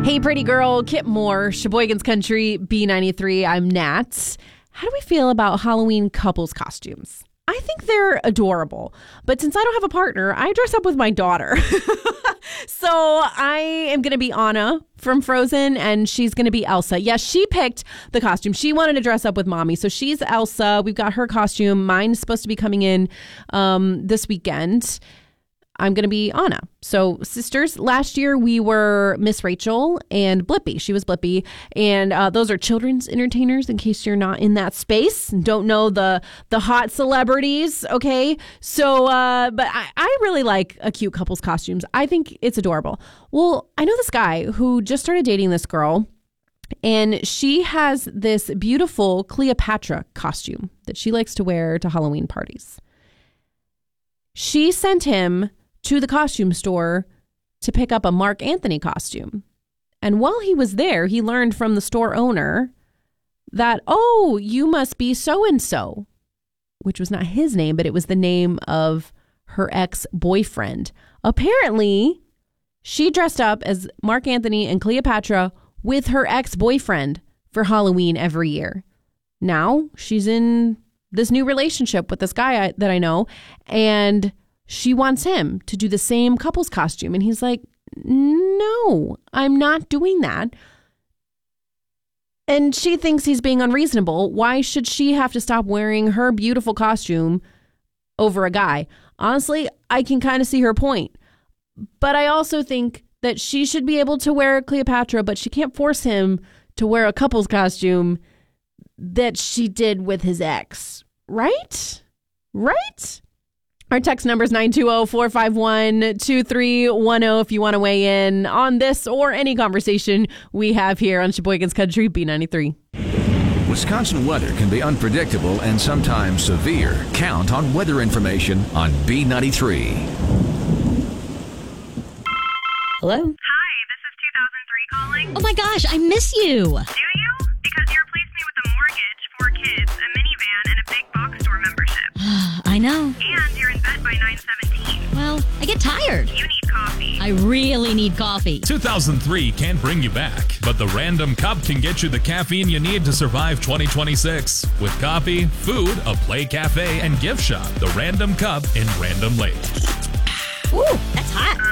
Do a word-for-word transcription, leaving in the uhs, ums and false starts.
Hey, pretty girl, Kip Moore, Sheboygan's Country, B ninety-three. I'm Nat. How do we feel about Halloween couples costumes? I think they're adorable, but since I don't have a partner, I dress up with my daughter. So I am going to be Anna from Frozen, and she's going to be Elsa. Yes, she picked the costume. She wanted to dress up with mommy, so she's Elsa. We've got her costume. Mine's supposed to be coming in um, this weekend. I'm going to be Anna. So sisters, last year we were Miss Rachel and Blippi. She was Blippi. And uh, those are children's entertainers in case you're not in that space and don't know the the hot celebrities. Okay. So, uh, but I, I really like a cute couple's costumes. I think it's adorable. Well, I know this guy who just started dating this girl, and she has this beautiful Cleopatra costume that she likes to wear to Halloween parties. She sent him to the costume store to pick up a Mark Anthony costume. And while he was there, he learned from the store owner that, oh, you must be so-and-so, which was not his name, but it was the name of her ex-boyfriend. Apparently, she dressed up as Mark Anthony and Cleopatra with her ex-boyfriend for Halloween every year. Now she's in this new relationship with this guy I, that I know, and she wants him to do the same couple's costume. And he's like, no, I'm not doing that. And she thinks he's being unreasonable. Why should she have to stop wearing her beautiful costume over a guy? Honestly, I can kind of see her point. But I also think that she should be able to wear Cleopatra, but she can't force him to wear a couple's costume that she did with his ex. Right? Right? Our text number is nine two zero, four five one, two three one zero if you want to weigh in on this or any conversation we have here on Sheboygan's Country, B ninety-three. Wisconsin weather can be unpredictable and sometimes severe. Count on weather information on B ninety-three. Hello? Hi, this is two thousand three calling. Oh my gosh, I miss you. Do you? Because you replaced me with a mortgage, four kids, a minivan, and a big box store membership. I know. And you're in bed by nine seventeen. Well, I get tired. You need coffee. I really need coffee. two thousand three can't bring you back, but the Random Cup can get you the caffeine you need to survive twenty twenty-six. With coffee, food, a play cafe, and gift shop, the Random Cup in Random Lake. Ooh, that's hot.